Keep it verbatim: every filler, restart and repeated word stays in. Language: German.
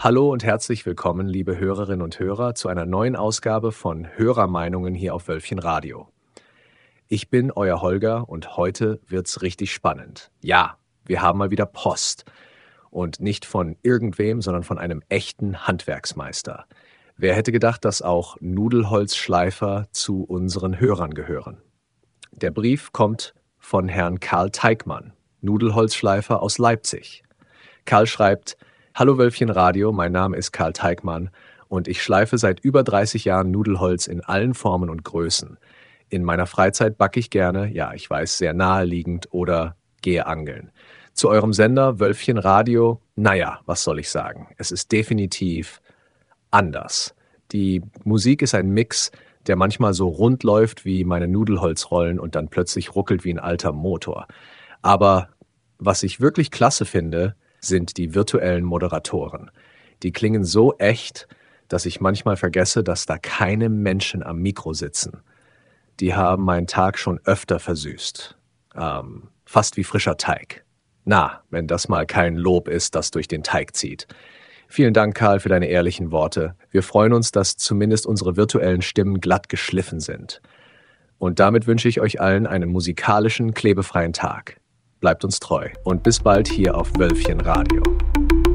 Hallo und herzlich willkommen, liebe Hörerinnen und Hörer, zu einer neuen Ausgabe von Hörermeinungen hier auf Wölfchen Radio. Ich bin euer Holger und heute wird's richtig spannend. Ja, wir haben mal wieder Post. Und nicht von irgendwem, sondern von einem echten Handwerksmeister. Wer hätte gedacht, dass auch Nudelholzschleifer zu unseren Hörern gehören? Der Brief kommt von Herrn Karl Teigmann, Nudelholzschleifer aus Leipzig. Karl schreibt: Hallo Wölfchen Radio, mein Name ist Karl Teigmann und ich schleife seit über dreißig Jahren Nudelholz in allen Formen und Größen. In meiner Freizeit backe ich gerne, ja, ich weiß, sehr naheliegend, oder gehe angeln. Zu eurem Sender Wölfchen Radio, naja, was soll ich sagen? Es ist definitiv anders. Die Musik ist ein Mix, der manchmal so rund läuft wie meine Nudelholzrollen und dann plötzlich ruckelt wie ein alter Motor. Aber was ich wirklich klasse finde, sind die virtuellen Moderatoren. Die klingen so echt, dass ich manchmal vergesse, dass da keine Menschen am Mikro sitzen. Die haben meinen Tag schon öfter versüßt. Ähm, fast wie frischer Teig. Na, wenn das mal kein Lob ist, das durch den Teig zieht. Vielen Dank, Karl, für deine ehrlichen Worte. Wir freuen uns, dass zumindest unsere virtuellen Stimmen glatt geschliffen sind. Und damit wünsche ich euch allen einen musikalischen, klebefreien Tag. Bleibt uns treu und bis bald hier auf Wölfchen Radio.